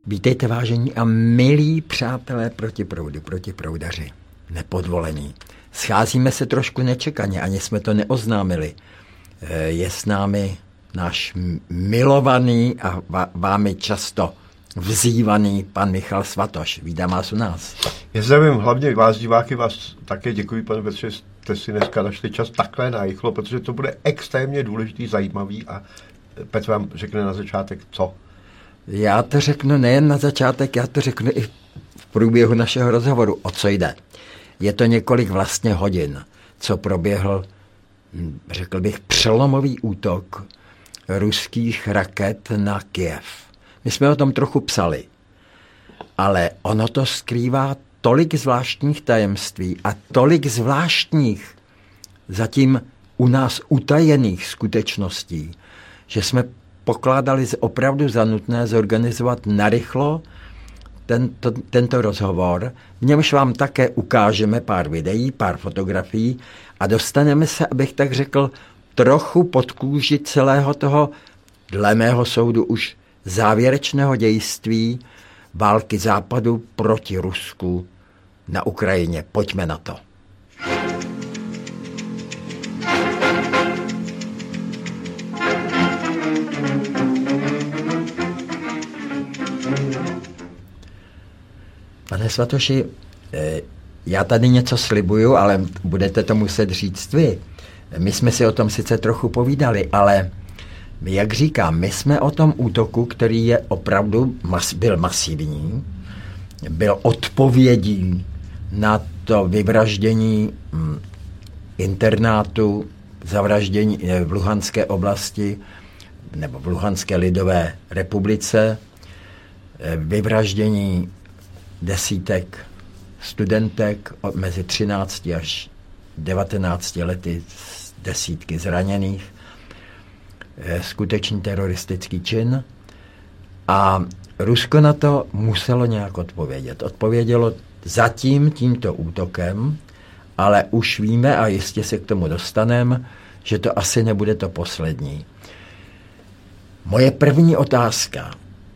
Vítejte, vážení a milí přátelé protiproudaři, nepodvolení. Scházíme se trošku nečekaně, ani jsme to neoznámili. Je s námi náš milovaný a vámi často vzývaný pan Michal Svatoš. Vítám vás u nás. Já zdravím hlavně vás, diváky, vás také děkuji, pane Petře, že jste si dneska našli čas takhle narychlo, protože to bude extrémně důležitý, zajímavý a Petr vám řekne na začátek co? Já to řeknu nejen na začátek, já to řeknu i v průběhu našeho rozhovoru, o co jde. Je to několik vlastně hodin, co proběhl, řekl bych, přelomový útok ruských raket na Kyjev. My jsme o tom trochu psali, ale ono to skrývá tolik zvláštních tajemství a tolik zvláštních, zatím u nás utajených skutečností, že jsme pokládali opravdu za nutné zorganizovat narychlo tento rozhovor. V němž vám také ukážeme pár videí, pár fotografií a dostaneme se, abych tak řekl, trochu pod kůži celého toho, dle mého soudu už závěrečného dějství války Západu proti Rusku na Ukrajině. Pojďme na to. Pane Svatoši, já tady něco slibuju, ale budete to muset říct vy. My jsme si o tom sice trochu povídali, ale jak říkám, my jsme o tom útoku, který je opravdu byl masivní, byl odpovědí na to vyvraždění internátu, zavraždění v Luhanské oblasti nebo v Luhanské lidové republice, vyvraždění desítek studentek mezi 13 až 19 lety, desítky zraněných, skutečný teroristický čin a Rusko na to muselo nějak odpovědět. Odpovědělo zatím tímto útokem, ale už víme a jistě se k tomu dostaneme, že to asi nebude to poslední. Moje první otázka.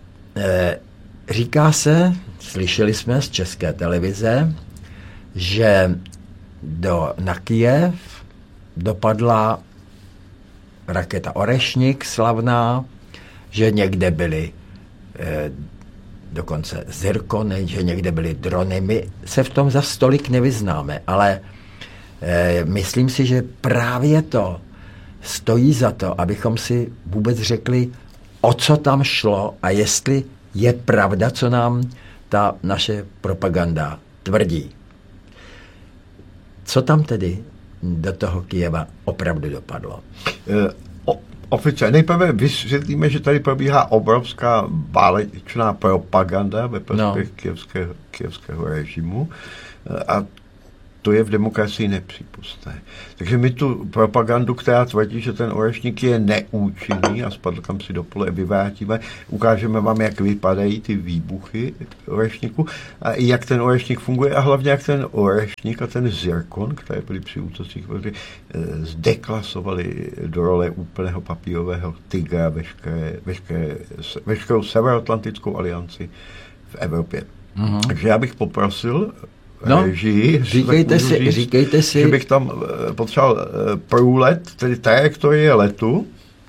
Říká se, slyšeli jsme z České televize, že na Kyjev dopadla raketa Orešnik slavná, že někde byly dokonce zirkony, že někde byly drony. My se v tom za stolik nevyznáme, ale myslím si, že právě to stojí za to, abychom si vůbec řekli, o co tam šlo a jestli je pravda, co nám ta naše propaganda tvrdí. Co tam tedy do toho Kyjeva opravdu dopadlo? Oficiálně nejprve vysvětlíme, že tady probíhá obrovská válečná propaganda ve prospěch kyjevského režimu a to je v demokracii nepřípustné. Takže my tu propagandu, která tvrdí, že ten orešník je neúčinný a spadl kam si do pole, vyvrátíme, ukážeme vám, jak vypadají ty výbuchy orešníku a jak ten orešník funguje a hlavně jak ten orešník a ten zirkon, které byly při útocích zdeklasovali do role úplného papírového tygra veškerou severoatlantickou alianci v Evropě. Mm-hmm. Takže já bych poprosil režii, říkejte si, že bych tam potřeboval průlet, tedy trajektorie letu.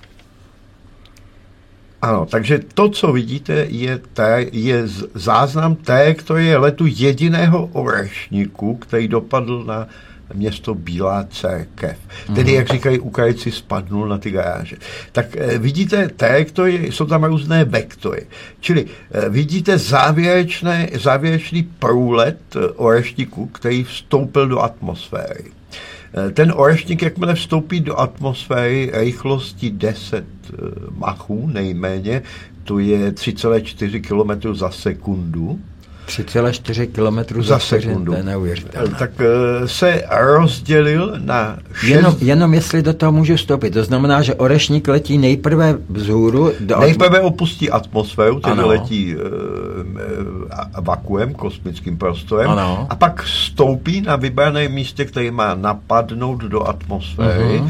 Ano, takže to, co vidíte, je záznam trajektorie letu jediného orešníku, který dopadl na město Bílá Cerkev. Tedy, jak říkají Ukrajinci, spadnul na ty garáže. Tak vidíte trajektorie, jsou tam různé vektory. Čili vidíte závěrečný průlet orešníku, který vstoupil do atmosféry. Ten orešník, jakmile vstoupí do atmosféry rychlosti 10 machů nejméně, to je 3,4 km za sekundu. 3,4 km za sekundu. To je neuvěřitelné. Tak se rozdělil na 6... Jenom jestli do toho můžu vstoupit. To znamená, že orešník letí nejprve vzhůru... Nejprve opustí atmosféru, tedy letí vakuem, kosmickým prostorem, a pak stoupí na vybraném místě, který má napadnout do atmosféry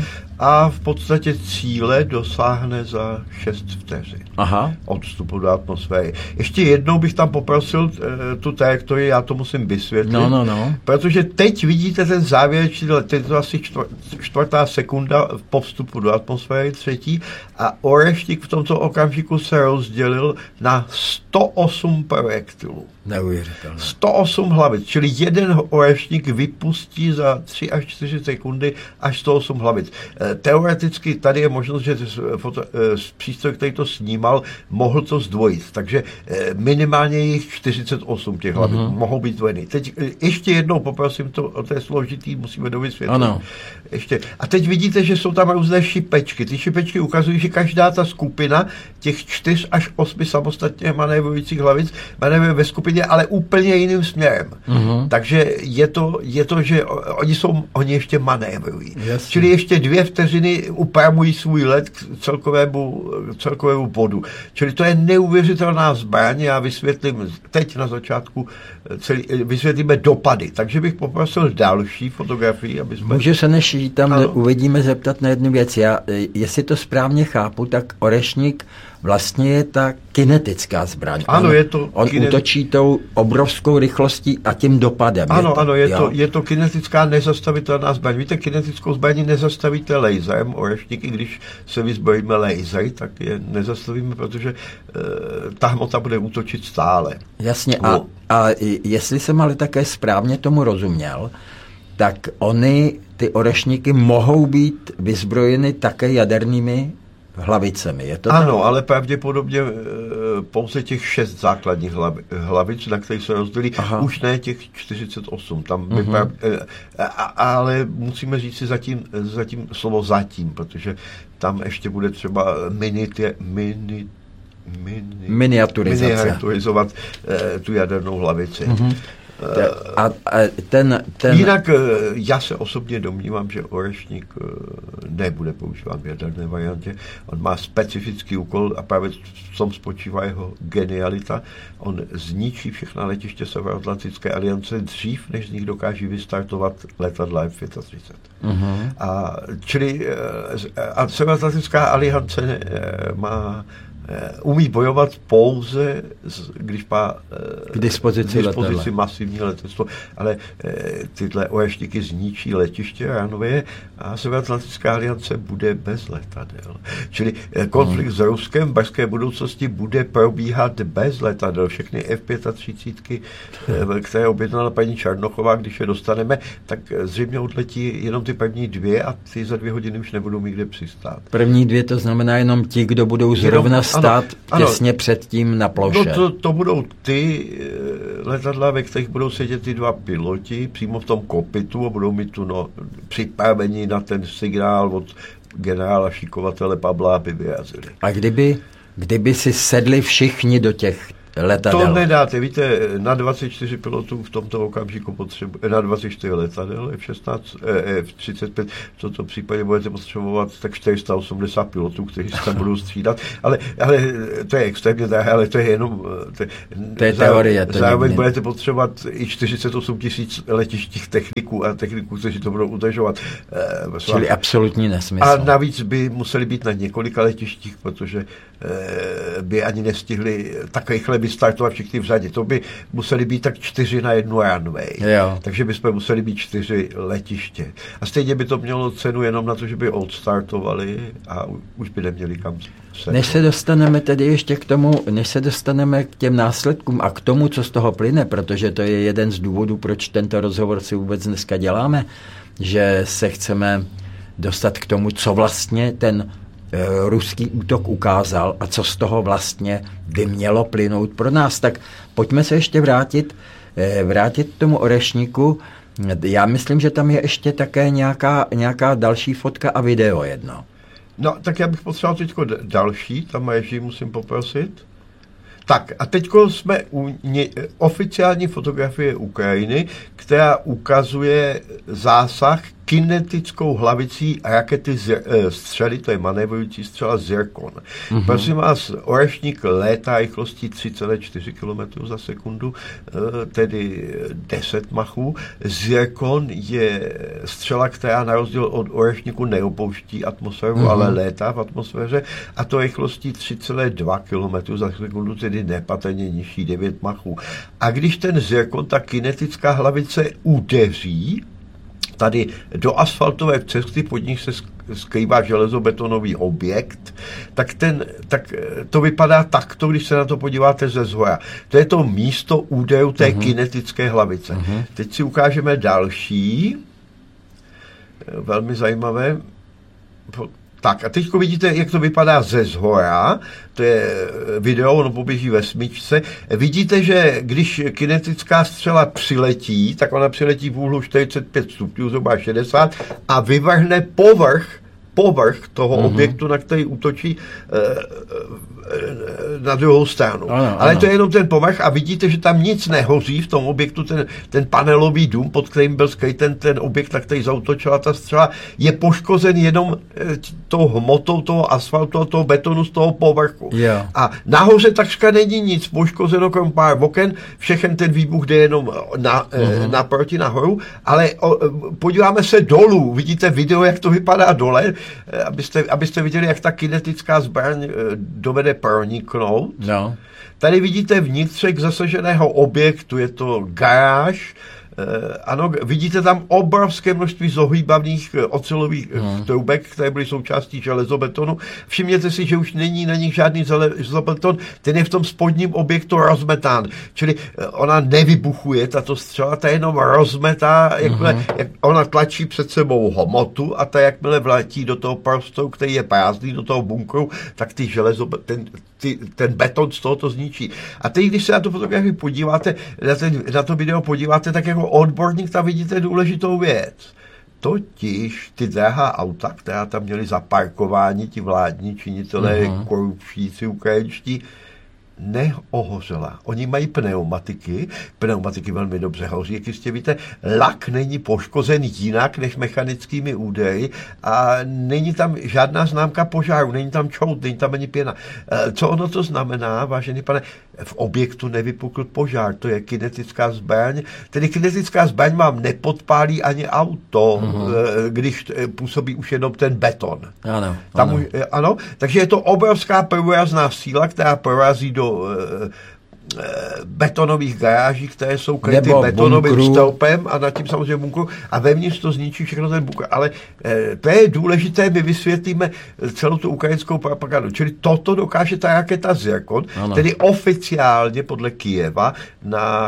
a v podstatě cíle dosáhne za 6 vteřin. Aha. Od vstupu do atmosféry. Ještě jednou bych tam poprosil tu trajektorii, já to musím vysvětlit. No. Protože teď vidíte ten závěrečný let, je to asi čtvrtá sekunda po vstupu do atmosféry, třetí, a orešník v tomto okamžiku se rozdělil na 108 projektilů. Neuvěřitelné. 108 hlavic, čili jeden orešník vypustí za 3 až 4 sekundy až 108 hlavic. Teoreticky tady je možnost, že přístroj, který to snímal, mohl to zdvojit. Takže minimálně jich 48 těch hlavic mohou být dvojeny. Teď ještě jednou poprosím, o té složitý musíme dovysvětlit. Ano. Ještě. A teď vidíte, že jsou tam různé šipečky. Ty šipečky ukazují, že každá ta skupina těch 4 až 8 samostatně manévrujících hlavic manévruje ve skupině, ale úplně jiným směrem. Takže je to, že oni ještě manévrují. Jasně. Čili ještě 2 vteřiny upravují svůj let k celkovému bodu. Čili to je neuvěřitelná zbraň. Já vysvětlím teď na začátku, vysvětlíme dopady. Takže bych poprosil další fotografii, aby jsme... Můžu se, než ji tam uvidíme, zeptat na jednu věc. Jestli to správně chápu, tak orešník vlastně je ta kinetická zbraň. Ano, je to... On útočí tou obrovskou rychlostí a tím dopadem. Ano, je to kinetická nezastavitelná zbraň. Víte, kinetickou zbraní nezastavíte laserem. Orešník, i když se vyzbrojíme lasery, tak je nezastavíme, protože ta hmota bude útočit stále. Jasně. A jestli jsem ale také správně tomu rozuměl, tak ty orešníky mohou být vyzbrojeny také jadernými hlavicemi. Je to ano, tak? Ale pravděpodobně pouze těch 6 základních hlavic, na kterých se rozdělí, už ne těch 48. Tam ale musíme říct si zatím slovo zatím, protože tam ještě bude třeba miniaturizovat tu jadernou hlavici. Jinak já se osobně domnívám, že orešník nebude používán v jaderné variantě. On má specifický úkol a právě v tom spočívá jeho genialita. On zničí všechna letiště Severoatlantické aliance dřív, než z nich dokáží vystartovat letadla F-35. A Severoatlantická aliance umí bojovat pouze, když má k dispozici masivní letectvo, ale tyhle orešníky zničí letiště Ranově a Severoatlantická aliance bude bez letadel. Čili konflikt s Ruskem v brzké budoucnosti bude probíhat bez letadel. Všechny F-35, které objednala paní Černochová, když je dostaneme, tak zřejmě odletí jenom ty první 2 a ty za 2 hodiny už nebudou mít kde přistát. První 2 to znamená jenom ti, kdo budou zrovna stát těsně předtím na ploše. No to budou ty letadla, ve kterých budou sedět ty 2 piloti přímo v tom kokpitu a budou mít připravení na ten signál od generála šikovatele Pavla, aby vyrazili. A kdyby si sedli všichni do těch letadel? To nedáte, víte, na 24 pilotů v tomto okamžiku na 24 letadel F-16, F-35, v tomto případě budete potřebovat tak 480 pilotů, kteří se tam budou střídat, ale to je extrémně drahé, ale to je jenom... To je teorie. Zároveň budete potřebovat i 48 000 letištích techniků, kteří to budou udržovat. Čili absolutní nesmysl. A navíc by museli být na několika letištích, protože by ani nestihli tak rychle vystartovat všichni v řadě. To by museli být tak 4 na 1 runway. Jo. Takže bychom museli být 4 letiště. A stejně by to mělo cenu jenom na to, že by odstartovali a už by neměli kam se. Než se dostaneme tedy ještě než se dostaneme k těm následkům a k tomu, co z toho plyne, protože to je jeden z důvodů, proč tento rozhovor si vůbec dneska děláme, že se chceme dostat k tomu, co vlastně ten ruský útok ukázal a co z toho vlastně by mělo plynout pro nás. Tak pojďme se ještě vrátit k tomu orešníku. Já myslím, že tam je ještě také nějaká další fotka a video jedno. No, tak já bych potřeboval teďko další, tam režii musím poprosit. Tak a teďko jsme u oficiální fotografie Ukrajiny, která ukazuje zásah kinetickou hlavicí rakety střely, to je manévrující střela Zirkon. Prosím vás, orešník létá rychlostí 3,4 km za sekundu, tedy 10 machů. Zirkon je střela, která na rozdíl od orešníku neopouští atmosféru, ale létá v atmosféře, a to rychlostí 3,2 km za sekundu, tedy nepatrně nižší, 9 machů. A když ten Zirkon, ta kinetická hlavice, udeří tady do asfaltové cesty, pod níž se skrývá železobetonový objekt, tak to vypadá takto, když se na to podíváte ze zhora. To je to místo úderu té kinetické hlavice. Teď si ukážeme další, velmi zajímavé. Tak a teď vidíte, jak to vypadá ze zhora, to je video, ono poběží ve smyčce. Vidíte, že když kinetická střela přiletí, tak ona přiletí v úhlu 45 stupňů, zhruba 60, a vyvrhne povrch toho objektu, na který útočí, na druhou stranu. Ale to je jenom ten povrch a vidíte, že tam nic nehoří v tom objektu, ten panelový dům, pod kterým byl skryten ten objekt, na který zaútočila ta střela, je poškozen jenom tou hmotou toho asfaltu a toho betonu z toho povrchu. Yeah. A nahoře takřka není nic poškozeno, krom pár oken, všechen ten výbuch jde jenom naproti nahoru, ale podíváme se dolů, vidíte video, jak to vypadá dole, abyste viděli, jak ta kinetická zbraň dovede proniknout. No. Tady vidíte vnitřek zasaženého objektu, je to garáž. Ano, vidíte tam obrovské množství zohýbavných ocelových trubek, které byly součástí železobetonu. Všimněte si, že už není na nich žádný železobeton, ten je v tom spodním objektu rozmetán. Čili ona nevybuchuje, tato střela, ta jenom rozmetá, jak ona tlačí před sebou hmotu a ta jakmile vletí do toho prostoru, který je prázdný, do toho bunkru, tak ty ten beton z toho to zničí. A teď, když se na tu fotografii podíváte, na to video podíváte, tak jako odborník tam vidíte důležitou věc. Totiž ty drahá auta, která tam měli za parkování, ti vládní činitelé, korupčníci ukrajinští, neohořela. Oni mají pneumatiky velmi dobře hoří, jak jistě víte, lak není poškozen jinak než mechanickými údery a není tam žádná známka požáru, není tam čout, není tam ani pěna. Co ono to znamená, vážený pane? V objektu nevypukl požár, to je kinetická zbraň, tedy kinetická zbraň vám nepodpálí ani auto, když působí už jenom ten beton. Ano, takže je to obrovská průrazná síla, která prorazí do betonových garáží, které jsou kryty betonovým stolpem a nad tím samozřejmě bunkru a vevnitř to zničí všechno ten bunkr. Ale to je důležité, my vysvětlíme celou tu ukrajinskou propagandu. Čili toto dokáže ta raketa Zirkon, tedy oficiálně podle Kyjeva na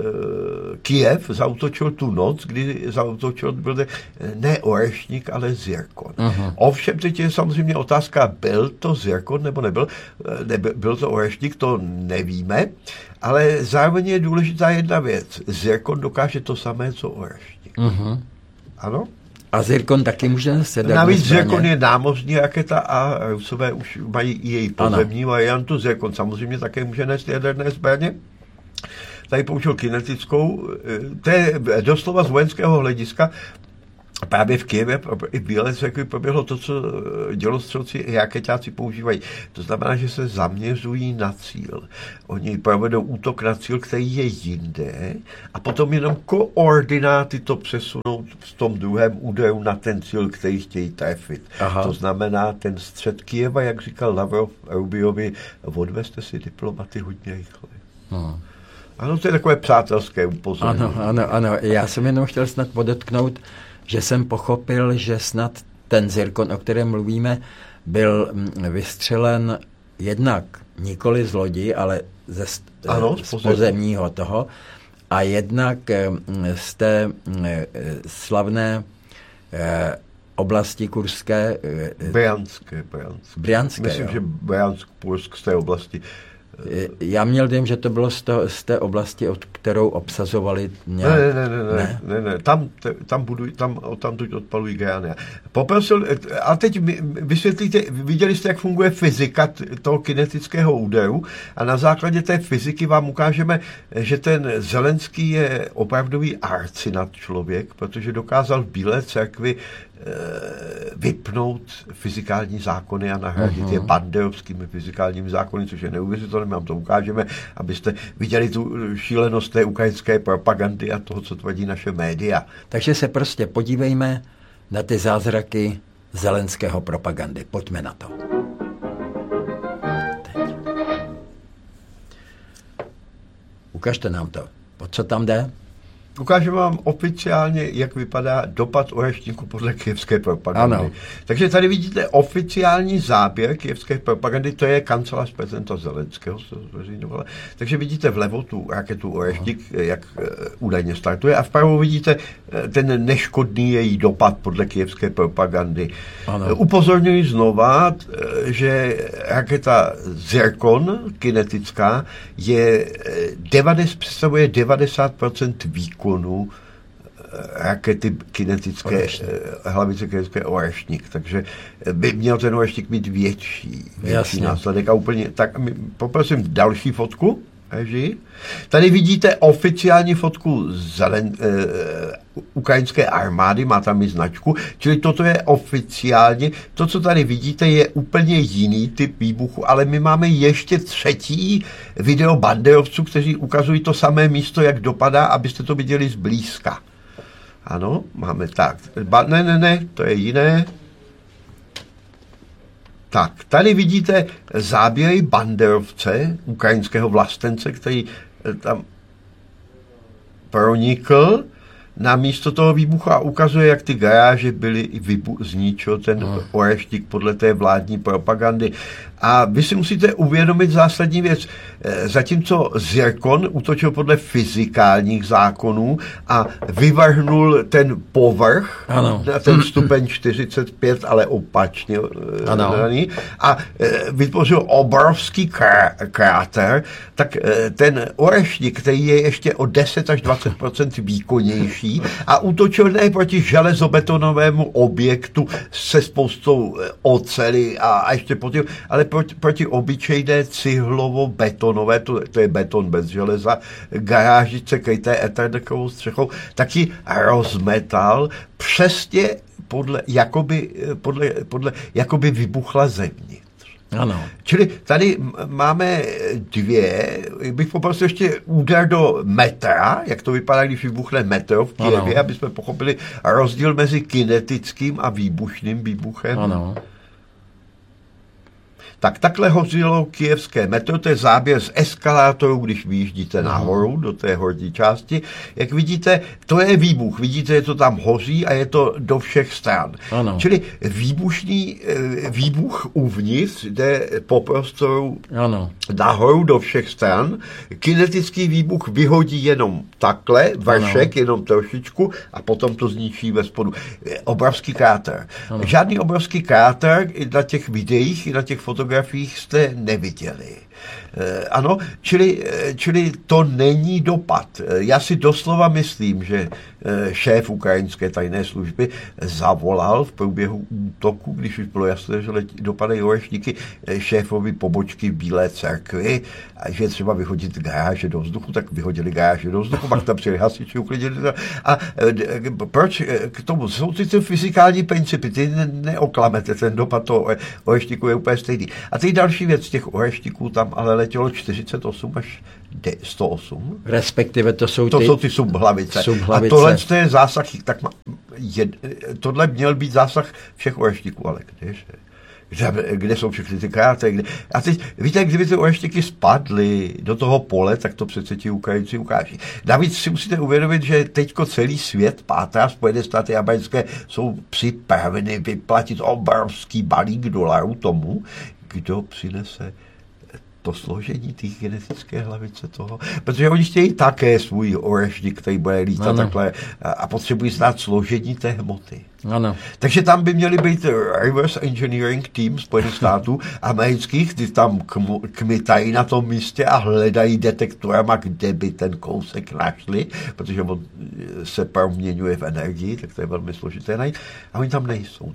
Kyjev zaútočil tu noc, kdy zaútočil byl ne orešník, ale Zirkon. Ovšem teď je samozřejmě otázka, byl to Zirkon nebo nebyl, byl to orešník, to nevíme, ale zároveň je důležitá jedna věc. Zirkon dokáže to samé, co orešník. Ano? A Zirkon taky může sedat. Navíc Zirkon je námořní raketa a Rusové už mají i její pozemní variantu. Zirkon samozřejmě také může nést jaderné zbraně. Tady použil kinetickou. To je doslova z vojenského hlediska. Právě v Kyjevě i v Bělehradě proběhlo to, co dělostřelci i raketáci používají. To znamená, že se zaměřují na cíl. Oni provedou útok na cíl, který je jinde a potom jenom koordináty to přesunou v tom druhém úderu na ten cíl, který chtějí trefit. To znamená, ten střed Kyjeva, jak říkal Lavrov Rubiovi, odvezte si diplomaty hodně rychle. Ano, to je takové přátelské upozornění. Ano. Já jsem jenom chtěl snad podotknout, že jsem pochopil, že snad ten Zirkon, o kterém mluvíme, byl vystřelen jednak nikoli z lodi, ale z pozemního toho, a jednak z té slavné oblasti kurské. Bryanské. Bryanské, myslím, že Bryansk, Kursk z té oblasti. Já měl dojem, že to bylo z té oblasti, od kterou obsazovali nějak... Ne. Tam tu odpalují Guyana. Poprosil, a teď vysvětlíte, viděli jste, jak funguje fyzika toho kinetického úderu a na základě té fyziky vám ukážeme, že ten Zelenský je opravdový arcinat člověk, protože dokázal v Bílé cerkvi vypnout fyzikální zákony a nahradit je banderovskými fyzikálními zákony, což je neuvěřitelné, my vám to ukážeme, abyste viděli tu šílenost té ukrajinské propagandy a toho, co tvrdí naše média. Takže se prostě podívejme na ty zázraky Zelenského propagandy. Pojďme na to. Teď. Ukažte nám to. O co tam jde? Ukážu vám oficiálně, jak vypadá dopad oreštníku podle kyjevské propagandy. Ano. Takže tady vidíte oficiální záběr kyjevské propagandy, to je kancelář prezidenta Zelenského. Takže vidíte vlevo tu raketu Oreštník, jak údajně startuje, a vpravo vidíte ten neškodný její dopad podle kyjevské propagandy. Ano. Upozorňuji znova, že raketa Zirkon, kinetická, představuje 90% výkonu rakety kinetické, hlavice kinetické Oreštník, takže by měl ten Oreštník mít větší následek. A úplně, tak poprosím další fotku, režii. Tady vidíte oficiální fotku ukrajinské armády, má tam i značku, čili toto je oficiálně. To, co tady vidíte, je úplně jiný typ výbuchu, ale my máme ještě třetí video banderovců, kteří ukazují to samé místo, jak dopadá, abyste to viděli zblízka. Ano, máme tak. Ne, to je jiné. Tak, tady vidíte záběry banderovce, ukrajinského vlastence, který tam pronikl na místo toho výbuchu a ukazuje, jak ty garáže byly zničil ten Oreštník podle té vládní propagandy. A vy si musíte uvědomit zásadní věc. Zatímco Zirkon útočil podle fyzikálních zákonů a vyvrhnul ten povrch na ten stupeň 45, ale opačně daný, a vytvořil obrovský kráter, tak ten Oreštník, který je ještě o 10 až 20% výkonnější a útočil ne proti železobetonovému objektu se spoustou oceli a ještě potom, ale proti obyčejné cihlovo-betonové, to je beton bez železa, garážice kryté ethernetovou střechou, taky rozmetal přesně jakoby vybuchla zevnitř. Ano. Čili tady máme bych poprosil ještě úder do metra, jak to vypadá, když vybuchne metro v Kyjevě, aby jsme pochopili rozdíl mezi kinetickým a výbušným výbuchem. Ano. Tak takhle hořilo kyjevské metro, to je záběr z eskalátoru, když vyjíždíte nahoru do té horní části. Jak vidíte, to je výbuch. Vidíte, že to tam hoří a je to do všech stran. Ano. Čili výbuch uvnitř jde po prostoru nahoru do všech stran. Kinetický výbuch vyhodí jenom takhle, vršek, jenom trošičku a potom to zničí ve spodu. Obrovský kráter. Žádný obrovský kráter i na těch videích, i na těch fotografiích jste neviděli. Ano, čili to není dopad. Já si doslova myslím, že šéf ukrajinské tajné služby zavolal v průběhu útoku, když už bylo jasné, že dopadají Oreštníky, šéfovi pobočky v Bílé cerkvi, a že třeba vyhodit garáže do vzduchu, tak vyhodili garáže do vzduchu, pak tam přijeli hasiči, uklidili to. A proč k tomu? Jsou ty fyzikální principy, ty neoklamete, ten dopad toho Oreštníku je úplně stejný. A ty další věc, těch Oreštníků tam ale letělo 48 až 108. Respektive to jsou ty subhlavice. A tohle je zásah, tak tohle měl být zásah všech Oreštníků, ale kde jsou všechny ty krátery. A teď, víte, kdyby ty Oreštníky spadly do toho pole, tak to přece ti Ukrajinci ukáží. Navíc si musíte uvědomit, že teďko celý svět pátrá, Spojené státy americké jsou připraveny vyplatit obrovský balík dolarů tomu, kdo přinese to složení té genetické hlavice toho, protože oni chtějí také svůj orešník, který bude lítat takhle a potřebují znát složení té hmoty. Ano. Takže tam by měly být reverse engineering tým Spojených států amerických, kdy tam kmitají na tom místě a hledají detektorama, kde by ten kousek našli, protože on se proměňuje v energii, tak to je velmi složité najít. A oni tam nejsou.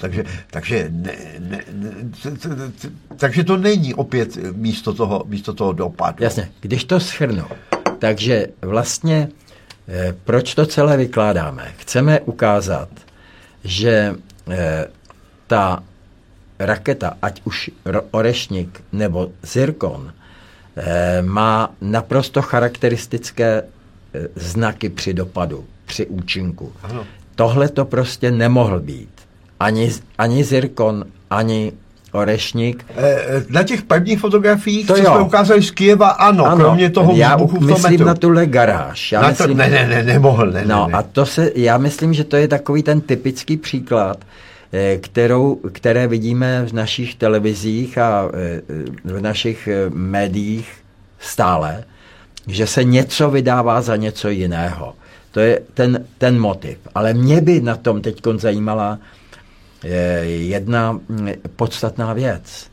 Takže to není opět místo toho dopadu. Jasně, když to shrnu. Takže vlastně, proč to celé vykládáme? Chceme ukázat, že ta raketa, ať už Orešník nebo Zirkon, má naprosto charakteristické znaky při dopadu, při účinku. Ano. Tohle to prostě nemohl být. Ani Zirkon, ani Orešník. Na těch prvních fotografiích, co jsme ukázali z Kyjeva, ano, kromě toho výbuchu v tom myslím metru. Na tuhle garáž. Nemohl. A já myslím, že to je takový ten typický příklad, které vidíme v našich televizích a v našich médiích stále, že se něco vydává za něco jiného. To je ten motiv. Ale mě by na tom teď zajímala jedna podstatná věc.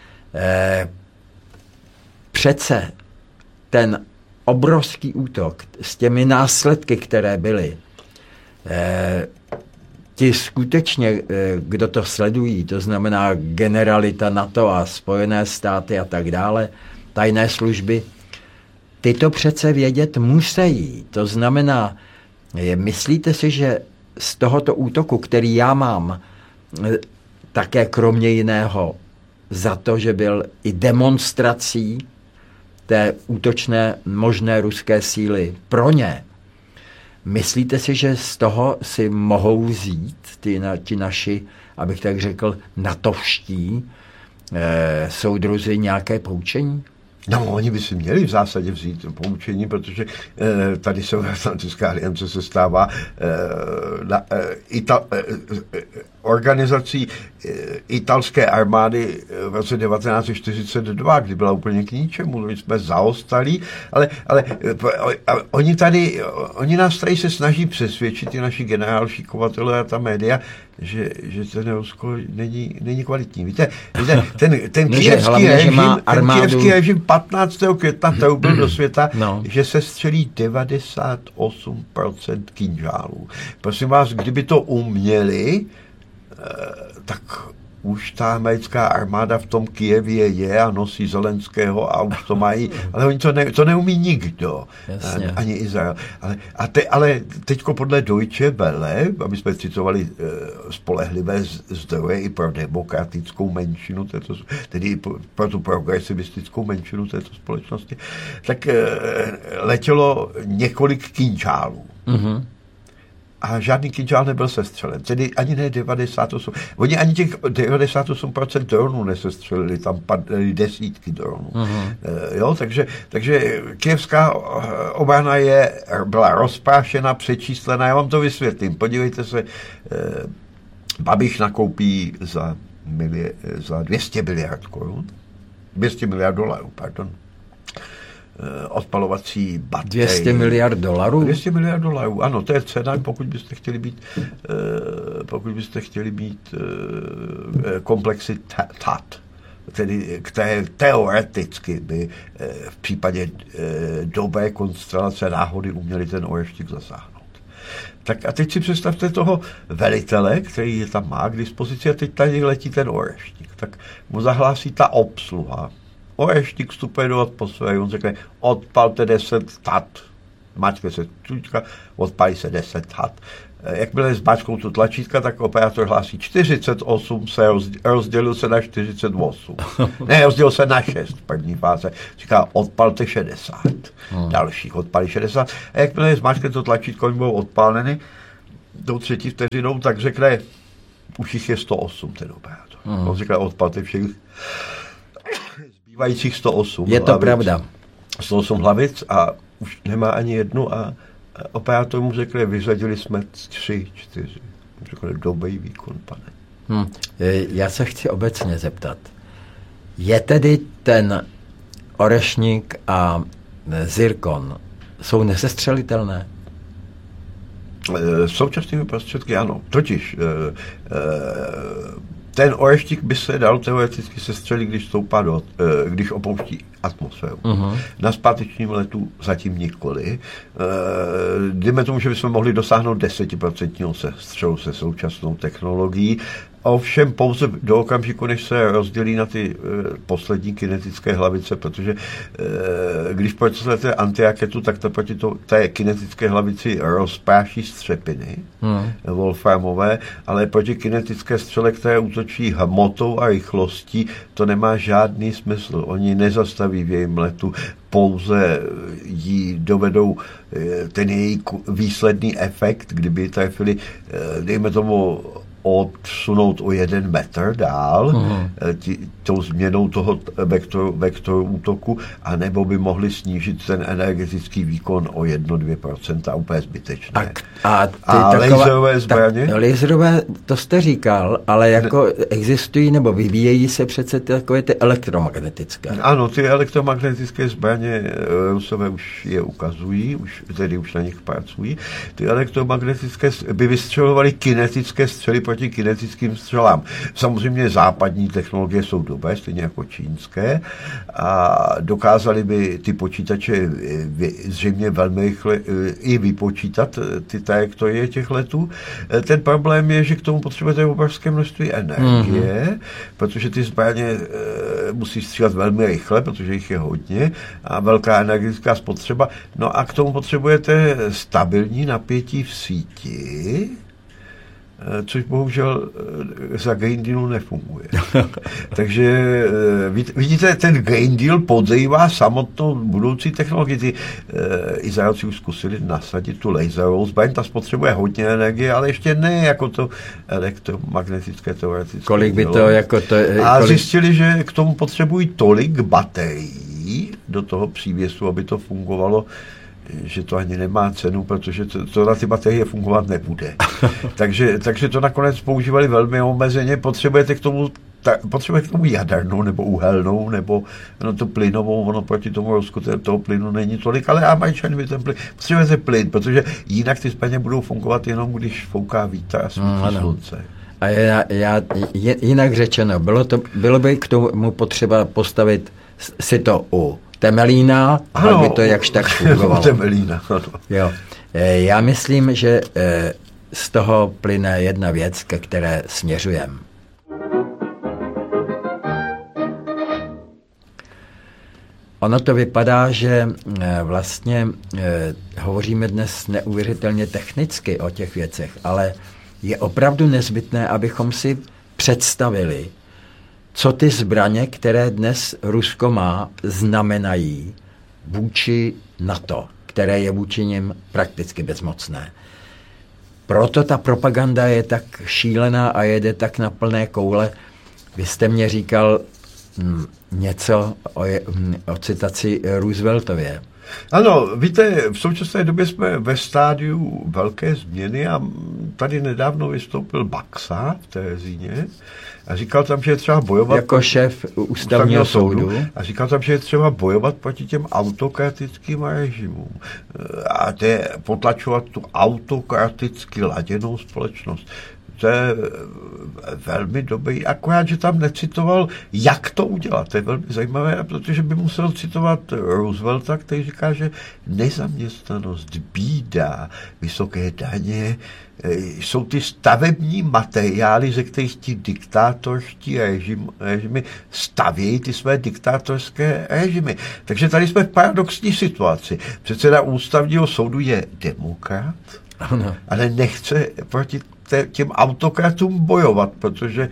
Přece ten obrovský útok s těmi následky, které byly, ti skutečně, kdo to sledují, to znamená generalita NATO a Spojené státy a tak dále, tajné služby, ty to přece vědět musí. To znamená, myslíte si, že z tohoto útoku, který já mám, také kromě jiného za to, že byl i demonstrací té útočné možné ruské síly pro ně, myslíte si, že z toho si mohou vzít ti naši, abych tak řekl, natovští soudruzi nějaké poučení? No, oni by si měli v zásadě vzít poučení, protože tady Severoatlantická aliance se stává organizací italské armády v roce 1942, kdy byla úplně k ničemu, my jsme zaostali, ale oni nás tady se snaží přesvědčit, ty naši generálšíkovatelé a ta média, že ten Rusko není kvalitní. Víte, ten kyjevský režim 15. května byl do světa, že se střelí 98% kynžálů. Prosím vás, kdyby to uměli, tak už ta americká armáda v tom Kyjevě je a nosí Zelenského a už to mají, ale oni to neumí nikdo, ani Izrael. Ale teďko podle Deutsche Welle, aby jsme citovali spolehlivé zdroje i pro demokratickou menšinu, tedy pro tu progresivistickou menšinu této společnosti, tak letělo několik kynžálů. Mm-hmm. A žádný kynžál nebyl sestřelen. Tedy ani ne 98. Oni ani těch 98% dronů nesestřelili, tam padly desítky dronů. Jo, takže kyjevská obrana byla rozprášena, přečíslená. Já vám to vysvětlím. Podívejte se, Babiš nakoupí za 200 miliard korun. 200 miliard dolarů, pardon. Odpalovací baterie. 200 miliard dolarů? 200 miliard dolarů, ano, to je cena, pokud byste chtěli být komplexy TAT, tedy které teoreticky by v případě dobré konstelace náhody uměli ten Orešník zasáhnout. Tak a teď si představte toho velitele, který je tam má k dispozici a teď tady letí ten Orešník. Tak mu zahlásí ta obsluha. Orešník vstupuje do atmosféry, on řekne, odpalte 10 TAT. Zmáčkne se tlačítka, odpálí se 10 TAT. Jakmile zmáčkou tu tlačítka, tak operátor hlásí 48, se rozdělil se na 48. Ne, rozdělil se na 6 první fáze. Říká, odpalte 60. Dalších odpálí 60. A jakmile zmáčkne to tlačítko, oni budou odpáleny tou třetí vteřinou, tak řekne, už jich je 108 ten operátor. On říká, odpalte všech zbývajících 108 je to hlavic, pravda. 108 hlavic a už nemá ani jednu a operátor mu řekne, vyřadili jsme 3, 4. Řekne, dobrý výkon, pane. Já se chci obecně zeptat. Je tedy ten orešník a zirkon jsou nesestřelitelné? Současnými prostředky ano. Totiž ten orešník by se dal teoreticky sestřelit, když opouští atmosféru. Na zpátečním letu zatím nikoli. Dejme tomu, že bychom mohli dosáhnout 10% sestřelu se současnou technologií, ovšem pouze do okamžiku, než se rozdělí na ty poslední kinetické hlavice, protože když procesujete antiraketu, tak to proti té kinetické hlavici rozpráší střepiny wolframové, ale proti kinetické střele, které útočí hmotou a rychlostí, to nemá žádný smysl. Oni nezastaví v jejím letu, pouze jí dovedou ten její výsledný efekt, kdyby trefili, dejme tomu, odsunout o 1 metr dál tou změnou toho vektoru útoku, anebo by mohli snížit ten energetický výkon o 1-2%, úplně zbytečné. A laserové zbraně? Laserové, to jste říkal, ale jako existují nebo vyvíjejí se přece takové ty elektromagnetické. Ano, ty elektromagnetické zbraně Rusové už je ukazují, už na nich pracují. Ty elektromagnetické by vystřelovaly kinetické střely proti kinetickým střelám. Samozřejmě západní technologie jsou dobré, stejně jako čínské, a dokázali by ty počítače zřejmě velmi rychle i vypočítat ty trajektorie těch letů. Ten problém je, že k tomu potřebujete obrovské množství energie, protože ty zbraně musí střílet velmi rychle, protože jich je hodně a velká energetická spotřeba. No a k tomu potřebujete stabilní napětí v síti, což bohužel za Green Dealu nefunguje. Takže vidíte, ten Green Deal podrývá samotnou budoucí technologii. Ty Izraelci už zkusili nasadit tu laserovou zbraň, ta spotřebuje hodně energie, ale ještě ne jako to elektromagnetické teoretické. Kolik by to jako to... A zjistili, že k tomu potřebují tolik baterií do toho přívěsu, aby to fungovalo, že to ani nemá cenu, protože to na ty baterie fungovat nebude. takže to nakonec používali velmi omezeně. Potřebujete k tomu jadernou nebo uhelnou, nebo tu plynovou, ono proti tomu Rusku toho plynu není tolik, ale Američani by ten plyn. Potřebujete plyn, protože jinak ty zbraně budou fungovat jenom, když fouká vítr a svítí slunce. A jinak řečeno, bylo by k tomu potřeba postavit si to u Temelína, ano, aby to jakž tak fungovalo. Temelína, ano. Jo. Já myslím, že z toho plyne jedna věc, ke které směřujeme. Ono to vypadá, že vlastně hovoříme dnes neuvěřitelně technicky o těch věcech, ale je opravdu nezbytné, abychom si představili, co ty zbraně, které dnes Rusko má, znamenají vůči NATO, které je vůči nim prakticky bezmocné. Proto ta propaganda je tak šílená a jede tak na plné koule. Vy jste mě říkal něco o citaci Rooseveltově. Ano, víte, v současné době jsme ve stádiu velké změny a tady nedávno vystoupil Baxa v Terezíně a říkal tam, že je třeba bojovat... Jako šéf ústavního soudu. A říkal tam, že je třeba bojovat proti těm autokratickým režimům. A to je potlačovat tu autokraticky laděnou společnost. To je velmi dobrý, akorát, že tam necitoval, jak to udělat. To je velmi zajímavé, protože by musel citovat Roosevelta, který říká, že nezaměstnanost, bída, vysoké daně jsou ty stavební materiály, ze kterých ti diktátorští režimy stavějí ty své diktátorské režimy. Takže tady jsme v paradoxní situaci. Předseda ústavního soudu je demokrat, ale nechce proti těm autokratům bojovat, protože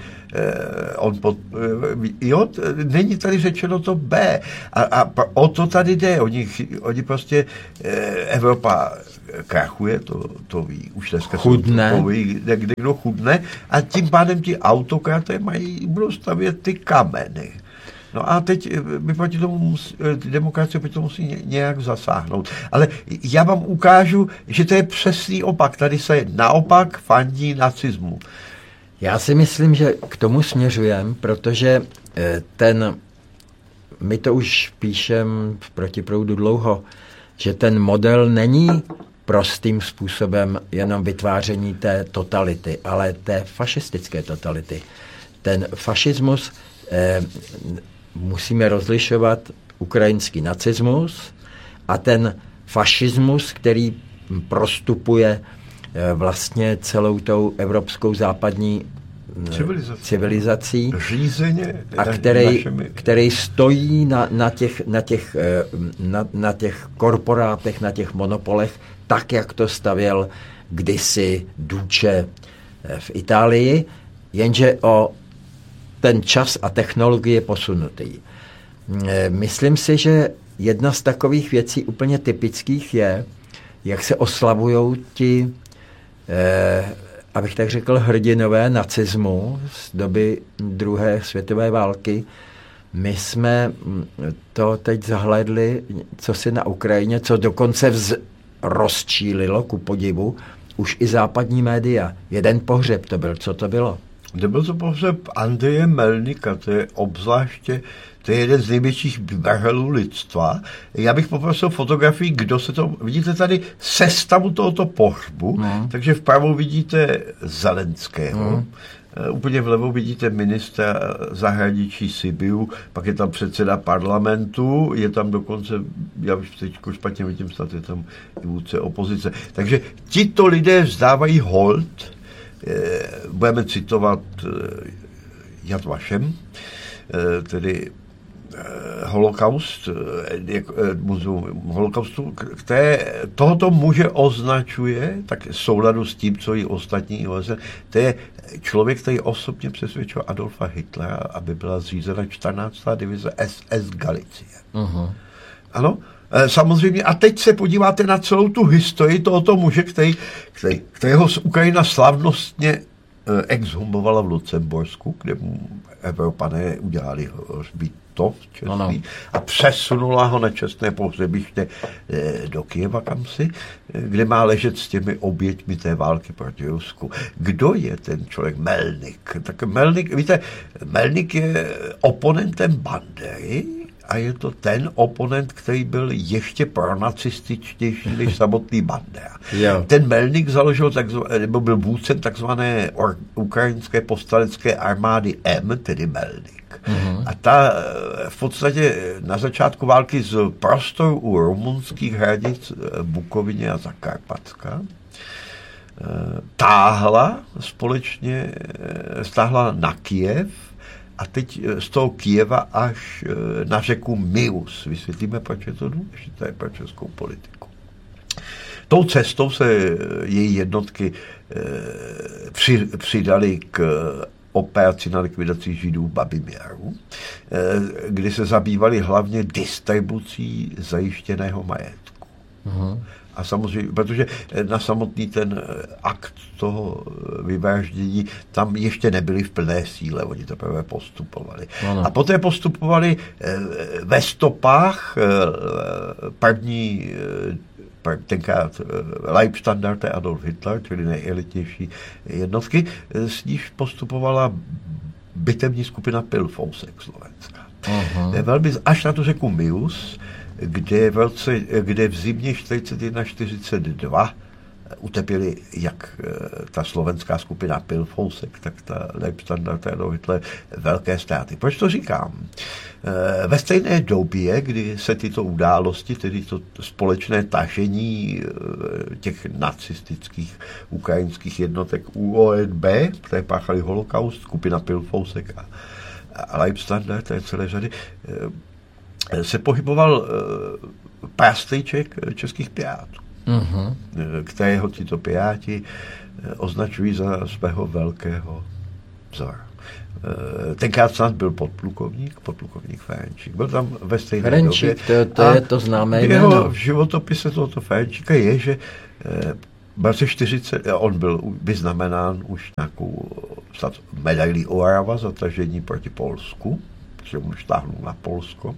není tady řečeno to B. A o to tady jde. Oni prostě Evropa krachuje, to ví, už dneska chudne. To ví, kdo chudne, a tím pádem ti autokraté budou stavět ty kameny. No a teď my proti tomu demokracie proti tomu musí nějak zasáhnout. Ale já vám ukážu, že to je přesný opak. Tady se naopak fandí nacismu. Já si myslím, že k tomu směřujeme, protože ten my to už píšem v Protiproudu dlouho, že ten model není prostým způsobem jenom vytváření té totality, ale té fašistické totality. Ten fašismus musíme rozlišovat ukrajinský nacismus a ten fašismus, který prostupuje vlastně celou tou evropskou západní civilizací a který stojí na těch korporátech, na těch monopolech, tak, jak to stavěl kdysi Duce v Itálii, jenže o ten čas a technologie je posunutý. Myslím si, že jedna z takových věcí úplně typických je, jak se oslavujou ti, abych tak řekl, hrdinové nacismu z doby druhé světové války. My jsme to teď zahlédli, co si na Ukrajině, co dokonce rozčílilo, ku podivu, už i západní média. Jeden pohřeb to byl. Co to bylo? Byl to pohřeb Andreje Melnika, to je obzvláště, to je jeden z největších vrhelů lidstva. Já bych poprosil fotografii, kdo se to... Vidíte tady sestavu tohoto pohřbu, takže vpravo vidíte Zelenského, úplně vlevo vidíte ministra zahraničí Sibiu, pak je tam předseda parlamentu, je tam dokonce, já už teď špatně vidím, snad je tam i vůdce opozice. Takže tito lidé vzdávají hold, budeme citovat Yad Vashem, tedy muzeum holokaustu, které tohoto muže označuje, tak v souladu s tím, co i ostatní OSN, to je člověk, který osobně přesvědčil Adolfa Hitlera, aby byla zřízena 14. divize SS Galicie. Ano, samozřejmě. A teď se podíváte na celou tu historii tohoto muže, kterého z Ukrajina slavnostně exhumovala v Lucembursku, kde mu Evropané udělali hřbitov čestný a přesunula ho na čestné pohřebiště do Kyjeva kamsi, kde má ležet s těmi oběťmi té války proti Rusku. Kdo je ten člověk? Melnik. Tak Melnik, víte, Melnik je oponentem Bandery, a je to ten oponent, který byl ještě pronacističtější než samotný Bandera. Ten Melnik založil, nebo byl vůdcem takzvané ukrajinské povstalecké armády M, tedy Melnik. A ta v podstatě na začátku války z prostoru u rumunských hranic Bukovině a Zakarpatska stáhla na Kyjev, a teď z toho Kyjeva až na řeku Mius. Vysvětlíme, proč je to důležité pro českou politiku. Tou cestou se její jednotky přidali k operaci na likvidaci Židů v Babymjaru, kdy se zabývali hlavně distribucí zajištěného majetku. A samozřejmě, protože na samotný ten akt toho vyvraždění tam ještě nebyli v plné síle, oni teprve postupovali. A poté postupovali ve stopách tenkrát Leibstandarte Adolf Hitler, čili nejelitnější jednotky, s níž postupovala bitevní skupina Pilfousek Slovenska. Velmi až na tu řeku Mius, kde v zimě 41-42 utrpěli jak ta slovenská skupina Pilfousek, tak ta Leibstandarte Adolf Hitler velké ztráty. Proč to říkám? Ve stejné době, kdy se tyto události, tedy to společné tažení těch nacistických ukrajinských jednotek UONB, které páchali holokaust, skupina Pilfousek a Leibstandarte celé řady, se pohyboval pástejček českých pirátů, kterého tyto piráti označují za svého velkého vzora. Tenkrát snad byl podplukovník Ferenčík. Byl tam ve stejné době. To je to známé jméno. Jeho v životopise tohoto Ferenčíka je, že v roce 40 on byl vyznamenán už nějakou medailí Orava za tažení proti Polsku, že mu štáhnul na Polsko.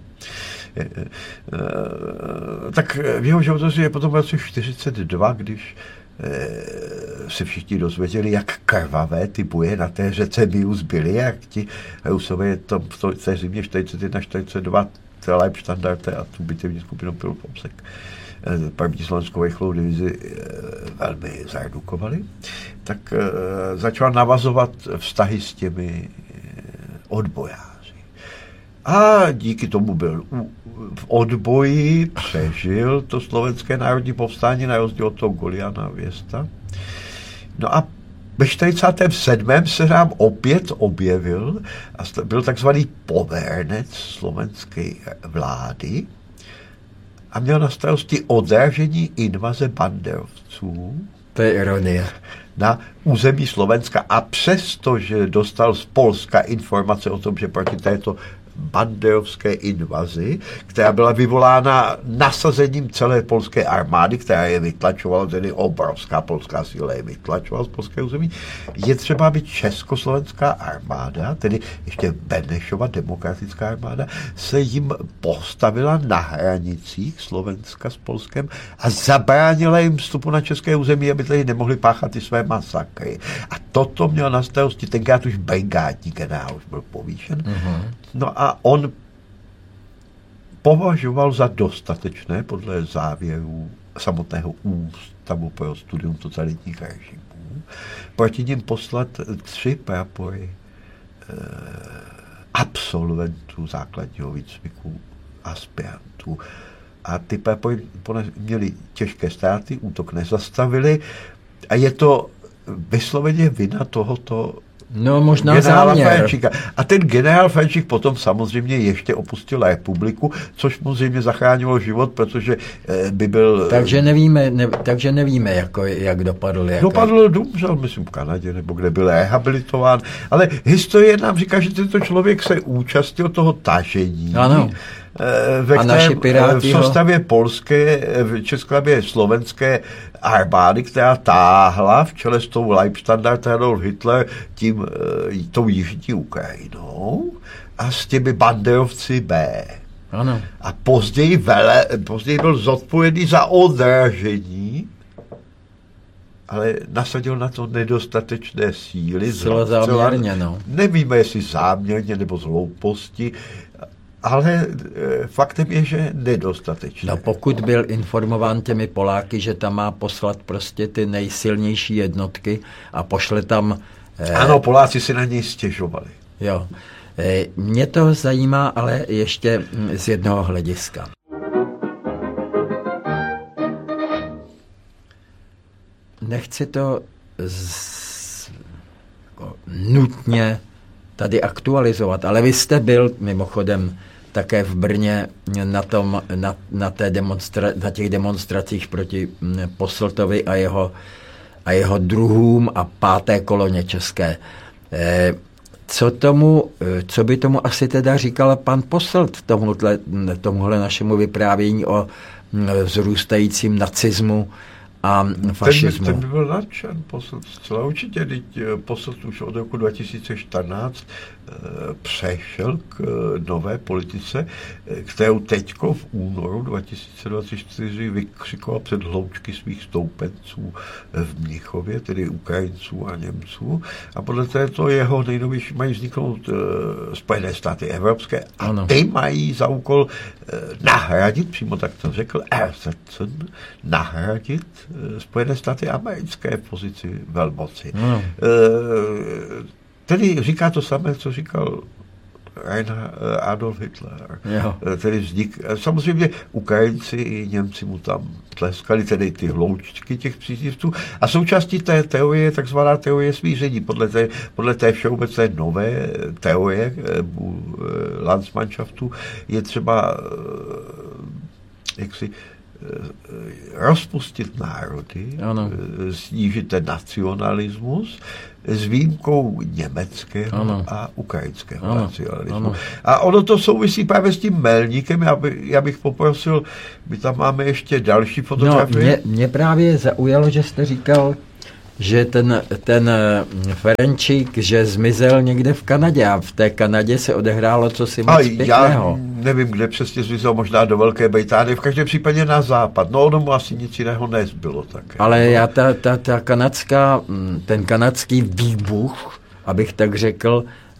Tak v jeho životopisu je potom v roce 42, když se všichni dozvěděli, jak krvavé ty boje na té řece Mius byly, jak ti Rusové v té zimě 41-42 Leibstandarte a tu bitevní skupinu Pilpomsek, první slovenskou rychlou divizi velmi zaredukovali, tak začal navazovat vztahy s těmi odbojáři. A díky tomu byl v odboji, přežil to slovenské národní povstání na rozdíl od toho Goliana Věsta. No a ve 47. se nám opět objevil a byl takzvaný povernec slovenské vlády a měl na starosti odražení invaze banderovců. To je ironie. Na území Slovenska a přesto, že dostal z Polska informace o tom, že proti této banderovské invazi, která byla vyvolána nasazením celé polské armády, která je vytlačovala, tedy obrovská polská síla je vytlačovala z polského území, je třeba, aby československá armáda, tedy ještě Benešova demokratická armáda, se jim postavila na hranicích Slovenska s Polskem a zabránila jim vstupu na české území, aby tady nemohli páchat ty své masakry. A toto měl na starosti tenkrát už brigádní generál, už byl povýšen. No a on považoval za dostatečné podle závěrů samotného Ústavu pro studium totalitních režimů proti ním poslat 3 prapory absolventů základního výcviku, aspirantů. A ty prapory měly těžké ztráty, útok nezastavili a je to vysloveně vina tohoto možná záměr. Ferenčíka. A ten generál Ferenčík potom samozřejmě ještě opustil republiku, což mu zřejmě zachránilo život, protože by byl... Takže nevíme jak dopadl. Umřel, myslím, v Kanadě, nebo kde byl rehabilitován. Ale historie nám říká, že tento člověk se účastnil toho tažení. Ano. Ve kterém v soustavě polské, v české slovenské armády, která táhla v čele s tou Leibstandarte Adolf Hitler tou jižní Ukrajinou a s těmi banderovci B. Ano. A později byl zodpovědný za odražení, ale nasadil na to nedostatečné síly. Záměrně, Nevíme, jestli záměrně nebo z hlouposti, ale faktem je, že nedostatečné. No pokud byl informován těmi Poláky, že tam má poslat prostě ty nejsilnější jednotky a pošle tam... Ano, Poláci si na něj stěžovali. Jo. Mě to zajímá, ale ještě z jednoho hlediska. Nechci to nutně tady aktualizovat, ale vy jste byl mimochodem také v Brně na těch demonstracích proti Posseltovi a jeho druhům a 5. koloně české. Co by tomu asi teda říkal pan Posselt tomuhle našemu vyprávění o vzrůstajícím nacismu a fašismu? Ten by byl nadšen, Posselt, zcela určitě. Posselt už od roku 2014 přešel k nové politice, kterou teďko v únoru 2024 vykřikoval před hloučky svých stoupenců v Mnichově, tedy Ukrajinců a Němců. A podle této jeho nejnovější mají vzniknout Spojené státy evropské a ty mají za úkol nahradit, přímo tak to řekl Ersetsen, nahradit Spojené státy americké v pozici velmoci. Tedy říká to samé, co říkal Adolf Hitler. Tedy vznik. Samozřejmě Ukrajinci i Němci mu tam tleskali, tedy ty hloučky těch příznivců. A součástí té teorie je takzvaná teorie smíření. Podle té všeobecné nové teorie Landsmannschaftu je třeba rozpustit národy, snížit ten nacionalismus s výjimkou německého a ukrajinského nacionalismu. A ono to souvisí právě s tím Melníkem. Já bych poprosil, my tam máme ještě další fotografie. Mě právě zaujalo, že jste říkal, že ten Ferenčík, že zmizel někde v Kanadě a v té Kanadě se odehrálo cosi moc pěkného. Já nevím, kde přesně zmizel, možná do Velké Británie, v každém případě na západ. No ono mu asi nic jiného nezbylo také. Ale ten kanadský výbuch, abych tak řekl,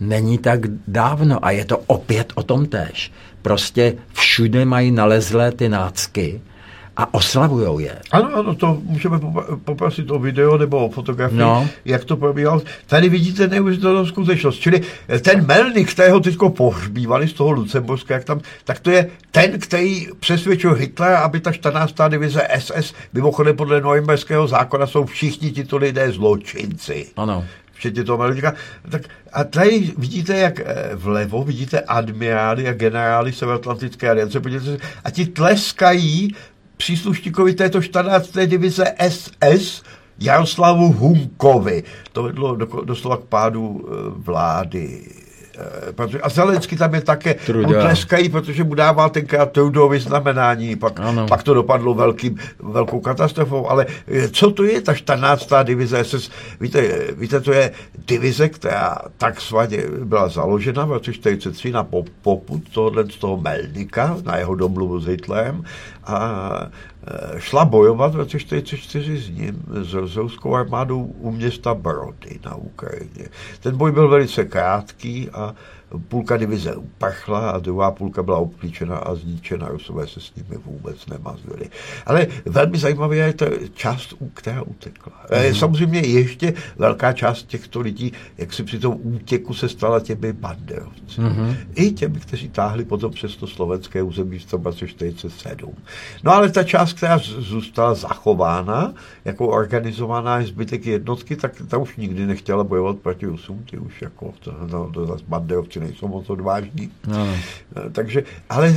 není tak dávno a je to opět o tom též. Prostě všude mají nalezlé ty nácky a oslavujou je. Ano, to můžeme poprosit o video nebo o fotografii, jak to probíhalo. Tady vidíte neuvěřitelnou skutečnost. Čili ten Melnik, kterého teďko pohřbívali z toho Lucemburska, tak to je ten, který přesvědčil Hitlera, aby ta 14. divize SS, mimochodem podle Norimberského zákona jsou všichni tito lidé zločinci. Ano. Včetně toho Melnika. Tak a tady vidíte, jak vlevo vidíte admirály a generály Severoatlantické aliance, a ti tleskají příslušníkovi této 14. divize SS Jaroslavu Hunkovi. To vedlo doslova k pádu vlády. A Zelenský tam je také, tleskají, protože mu dával tenkrát Trudeau vyznamenání, pak to dopadlo velkou katastrofou, ale co to je ta 14. divize SS? Víte, to je divize, která takzvaně byla založena v roce 1943 na popud z toho Melnika, na jeho domluvu s Hitlerem, a šla bojovat v roce 1944 s ním, s ruskou armádou u města Brody na Ukrajině. Ten boj byl velice krátký a půlka divize uprchla a druhá půlka byla obklíčena a zničena. Rusové se s nimi vůbec nemazlili. Ale velmi zajímavé je ta část, která utekla. Samozřejmě ještě velká část těchto lidí, jak si při tom útěku se stala těmi banderovci. I těmi, kteří táhli potom přes to slovenské území v 1947. No ale ta část, která zůstala zachována, jako organizovaná zbytek jednotky, tak ta už nikdy nechtěla bojovat proti Rusům, ty už jako zase banderovci nejsou moc odvážní. Takže, ale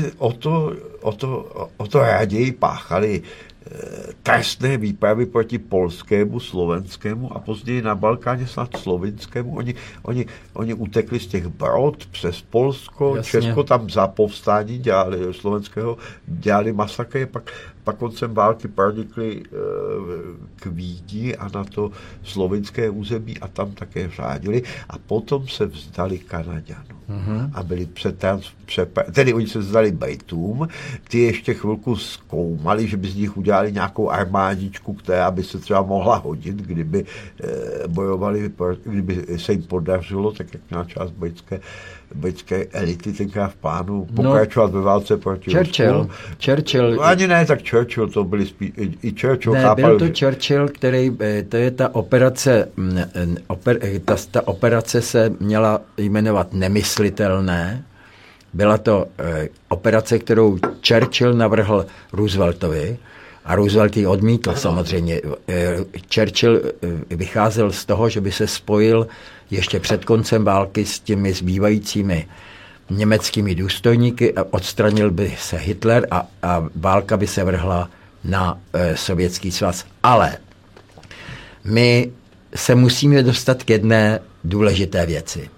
o to raději páchali trestné výpravy proti polskému, slovenskému a později na Balkáně snad slovinskému. Oni utekli z těch Brod přes Polsko, jasně. Česko tam za povstání slovenského dělali masakry, pak koncem války pronikli k Vídni a na to slovinské území a tam také řádili a potom se vzdali Kanaďanům. A byli tedy oni se vzdali Britům, ty ještě chvilku zkoumali, že by z nich udělali nějakou armádičku, která by se třeba mohla hodit, kdyby bojovali, kdyby se jim podařilo, tak jak měla část britské elity tenkrát v plánu pokračovat ve válce proti Churchill. Ani ne, tak Churchill, to byli i Churchill ne, chápal. Byl to Churchill, který, to je ta operace, ta operace se měla jmenovat Nemyslitelné. Byla to operace, kterou Churchill navrhl Rooseveltovi a Roosevelt ji odmítl samozřejmě. Churchill vycházel z toho, že by se spojil ještě před koncem války s těmi zbývajícími německými důstojníky a odstranil by se Hitler a válka by se vrhla na Sovětský svaz. Ale my se musíme dostat k jedné důležité věci.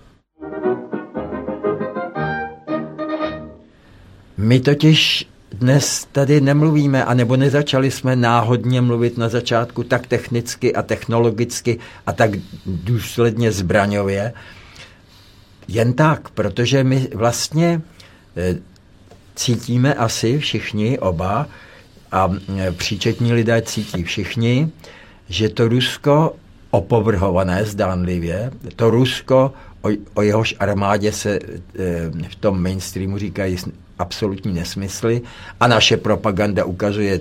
My totiž dnes tady nemluvíme, anebo nezačali jsme náhodně mluvit na začátku tak technicky a technologicky a tak důsledně zbraňově. Jen tak, protože my vlastně cítíme asi všichni oba a příčetní lidé cítí všichni, že to Rusko opovrhované zdánlivě, to Rusko, o jehož armádě se v tom mainstreamu říkají absolutní nesmysly a naše propaganda ukazuje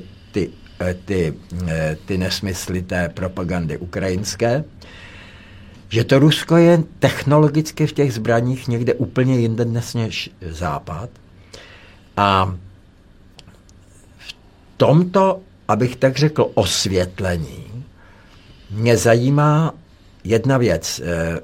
ty nesmysly té propagandy ukrajinské, že to Rusko je technologicky v těch zbraních někde úplně jinde dnes než Západ. A v tomto, abych tak řekl, osvětlení, mě zajímá jedna věc.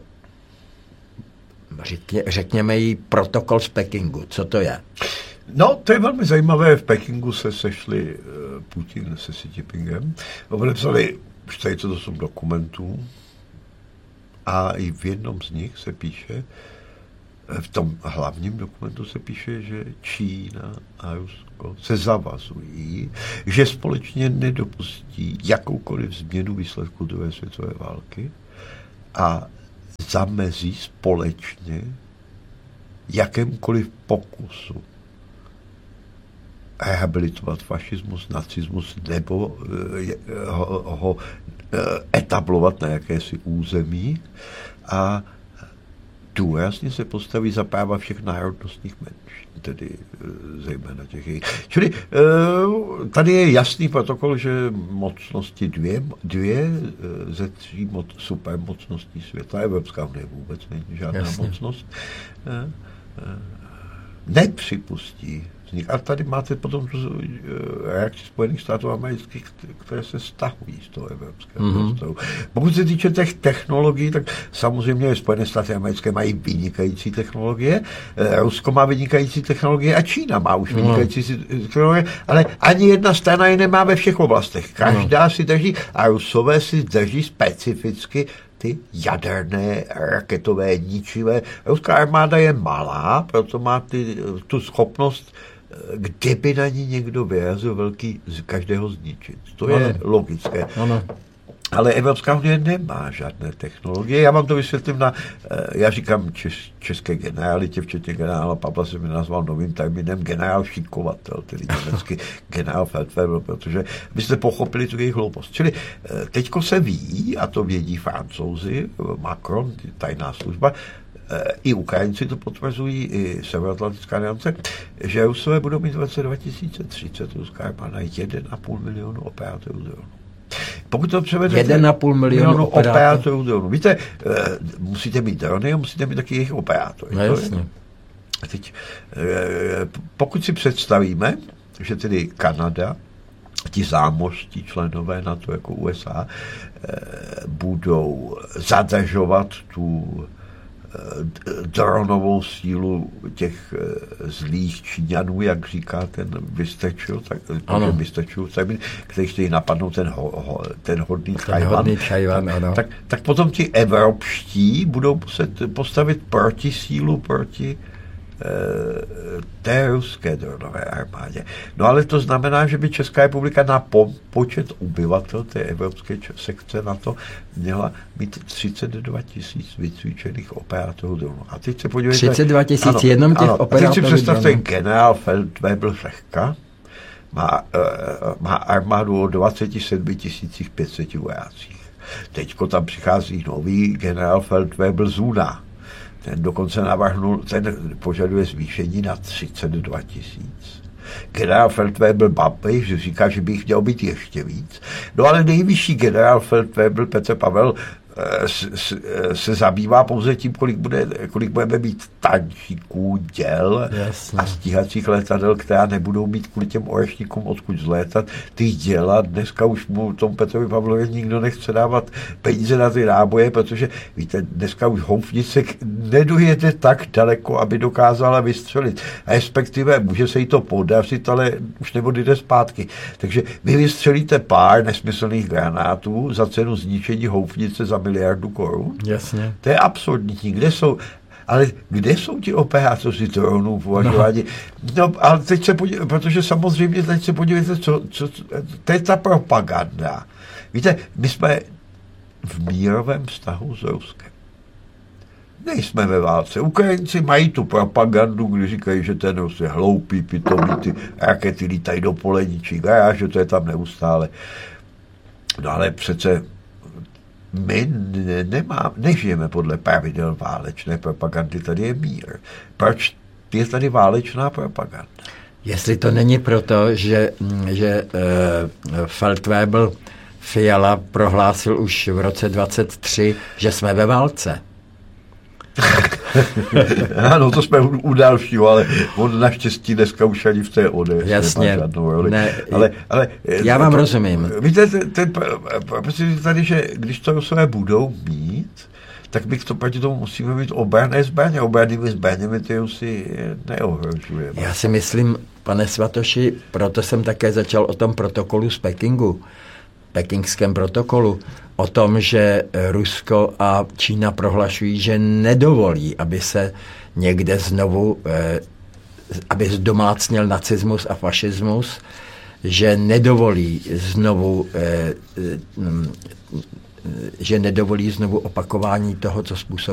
Řekněme jí protokol z Pekingu. Co to je? No, to je velmi zajímavé. V Pekingu se sešli Putin se Xi Jinpingem. Podepsali 48 dokumentů a i v jednom z nich se píše, v tom hlavním dokumentu se píše, že Čína a Rusko se zavazují, že společně nedopustí jakoukoliv změnu výsledku druhé světové války a zamezí společně jakémkoliv pokusu rehabilitovat fašismus, nacismus nebo ho etablovat na jakési území a důrazně se postaví za práva všech národnostních menšin, tedy zejména těch jejich. Čili tady je jasný protokol, že mocnosti dvě ze tří supermocností světa, Evropská unie vůbec není žádná mocnost, nepřipustí vznik. A tady máte potom reakci Spojených států amerických, které se stahují z toho evropského prostoru. Pokud se týče těch technologií, tak samozřejmě Spojené státy americké mají vynikající technologie, Rusko má vynikající technologie a Čína má už vynikající technologie, ale ani jedna strana je nemá ve všech oblastech. Každá si drží a Rusové si drží specificky ty jaderné, raketové, ničivé. Ruská armáda je malá, proto má tu schopnost, kdyby na ní někdo vyrazil velký, každého zničit. To je logické. Ale Evropská unie nemá žádné technologie. Já vám to vysvětlím já říkám české generalitě, včetně generála Pavla se mi nazval novým termínem generál šikovatel, tedy německý generál Feldwebel, protože byste pochopili tu jejich hloupost. Čili teďko se ví, a to vědí Francouzi, Macron, tajná služba, i Ukrajinci to potvrzují, i Severoatlantická aliance, že Rusové budou mít v roce 2030 ruská armáda 1,5 milionu operátorů dronů. Pokud to převedete 1,5 milionu operátorů dronů. Víte, musíte mít drony a musíte mít taky jejich operátory. No jasně. Teď, pokud si představíme, že tedy Kanada, ti zámořští členové NATO jako USA, budou zadržovat tu dronovou sílu těch zlých Číňanů, jak říká ten Vystrčil, který chtějí napadnout ten hodný Tchaj-wan. Tak potom ti evropští budou muset postavit protisílu proti té ruské dronové armádě. No ale to znamená, že by Česká republika na počet obyvatel té evropské sekce NATO měla mít 32 000 vycvičených operátorů dronů. A teď se podívejte... 32 000 jenom těch operátorů dronů. A teď si představte, generál Feldwebel Řehka má armádu o 27 500 vojácích. Teďko tam přichází nový generál Feldwebel Zuna. Ten dokonce ten požaduje zvýšení na 32 000. Generál Feldwebel Babiš říká, že by jich mělo být ještě víc. No ale nejvyšší generál Feldwebel Petr Pavel se zabývá pouze tím, kolik budeme mít tančíků, děl a stíhacích letadel, která nebudou mít kvůli těm orešníkům odkud zlétat. Ty děla, dneska už mu tomu Petrovi Pavlovi nikdo nechce dávat peníze na ty náboje, protože víte, dneska už houfnice nedojede tak daleko, aby dokázala vystřelit. Respektive může se jí to podařit, ale už neodjde zpátky. Takže vy vystřelíte pár nesmyslných granátů za cenu zničení houfnice za 1 miliardu korun. Jasně. To je absurdní. Kde jsou ti operátoři dronů považováni? No, ale teď se podívejte, protože samozřejmě teď se podívejte, to je ta propaganda. Víte, my jsme v mírovém vztahu s Ruskem. Nejsme ve válce. Ukrajinci mají tu propagandu, když říkají, že ten Rus je hloupý, pitomý, ty rakety lítají do poleničí garáže, to je tam neustále. No ale přece my nežijeme podle pravidel válečné propagandy, tady je mír. Proč je tady válečná propaganda? Jestli to není proto, že Feldwebel Fiala prohlásil už v roce 23, že jsme ve válce. Ano, to jsme u dalšího, ale on naštěstí dneska už ani v té ODS jasně, ne, ale já vám rozumím. Víte, tady, že když to Rusové budou mít, tak my proti tomu musíme mít obranné zbraně. Obrannými zbraněmi ty Rusy neohrožujeme. Já si myslím, pane Svatoši, proto jsem také začal o tom protokolu z Pekingu, pekingském protokolu, o tom, že Rusko a Čína prohlašují, že nedovolí, aby se někde znovu, aby zdomácněl nacismus a fašismus, že nedovolí znovu opakování toho, co způsobilo